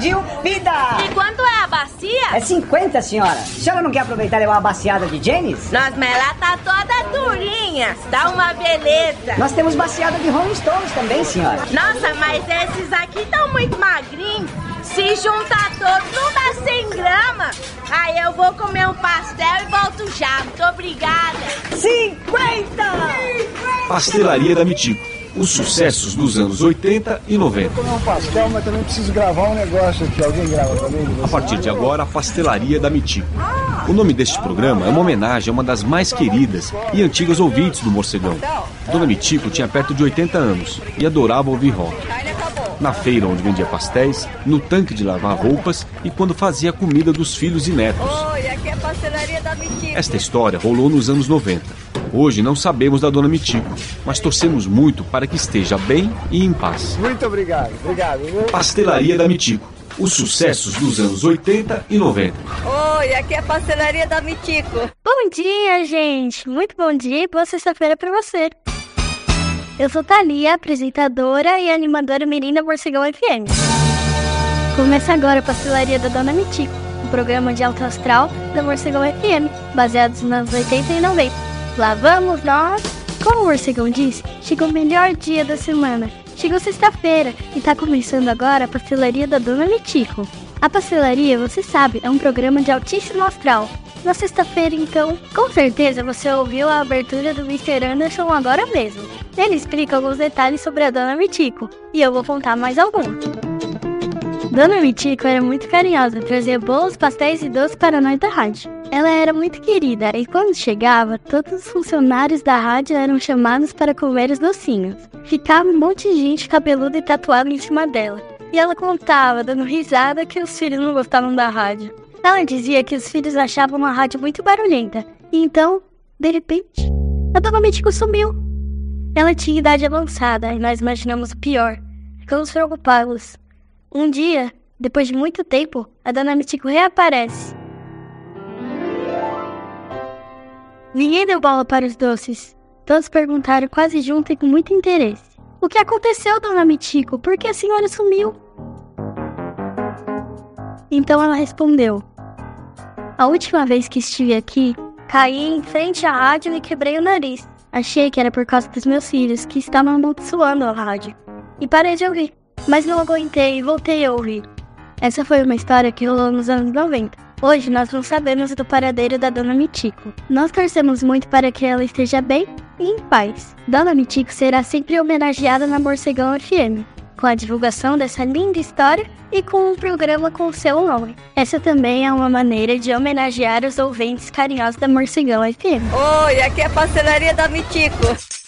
pediu vida. E quanto é a bacia? É 50, senhora. A senhora não quer aproveitar e levar uma baciada de Janis? Nossa, mas ela tá toda durinha. Tá uma beleza. Nós temos baciada de Rolling Stones também, senhora. Nossa, mas esses aqui estão muito magrinhos. Se juntar todos, não dá 100 gramas. Aí eu vou comer um pastel e volto já. Muito obrigada. 50! Pastelaria da Mitico. Os sucessos dos anos 80 e 90. Vou comer um pastel, mas também preciso gravar um negócio aqui. Alguém grava também? A partir de agora, a Pastelaria da Mitico. O nome deste programa é uma homenagem a uma das mais queridas e antigas ouvintes do Morcegão. Dona Mitico tinha perto de 80 anos e adorava ouvir rock. Na feira onde vendia pastéis, no tanque de lavar roupas e quando fazia a comida dos filhos e netos. Oi, aqui é a Pastelaria da Mitico. Esta história rolou nos anos 90. Hoje não sabemos da Dona Mitico, mas torcemos muito para que esteja bem e em paz. Muito obrigado, obrigado. Pastelaria da Mitico. Os sucessos dos anos 80 e 90. Oi, aqui é a Pastelaria da Mitico. Bom dia, gente. Muito bom dia e boa sexta-feira pra você. Eu sou Thalia, apresentadora e animadora mirim da Morcegão FM. Começa agora a Pastelaria da Dona Mitico, um programa de alto astral da Morcegão FM, baseados nos anos 80 e 90. Lá vamos nós! Como o Morcegão disse, chegou o melhor dia da semana. Chegou sexta-feira e tá começando agora a Pastelaria da Dona Mitico. A Pastelaria, você sabe, é um programa de altíssimo astral. Na sexta-feira, então, com certeza você ouviu a abertura do Mr. Anderson agora mesmo. Ele explica alguns detalhes sobre a Dona Mitico, e eu vou contar mais alguns. Dona Mitico era muito carinhosa, trazia bolos, pastéis e doces para nós da rádio. Ela era muito querida, e quando chegava, todos os funcionários da rádio eram chamados para comer os docinhos. Ficava um monte de gente cabeluda e tatuada em cima dela. E ela contava, dando risada, que os filhos não gostavam da rádio. Ela dizia que os filhos achavam a rádio muito barulhenta. E então, de repente, a Dona Mitico sumiu. Ela tinha idade avançada e nós imaginamos o pior. Ficamos preocupados. Um dia, depois de muito tempo, a Dona Mitico reaparece. Ninguém deu bola para os doces. Todos perguntaram quase junto e com muito interesse. O que aconteceu, Dona Mitico? Por que a senhora sumiu? Então ela respondeu. A última vez que estive aqui, caí em frente à rádio e quebrei o nariz. Achei que era por causa dos meus filhos, que estavam amaldiçoando a rádio. E parei de ouvir. Mas não aguentei e voltei a ouvir. Essa foi uma história que rolou nos anos 90. Hoje nós não sabemos do paradeiro da Dona Mitico. Nós torcemos muito para que ela esteja bem e em paz. Dona Mitico será sempre homenageada na Morcegão FM, com a divulgação dessa linda história e com um programa com seu nome. Essa também é uma maneira de homenagear os ouvintes carinhosos da Morcegão FM. Oi, aqui é a Pastelaria da Mitico.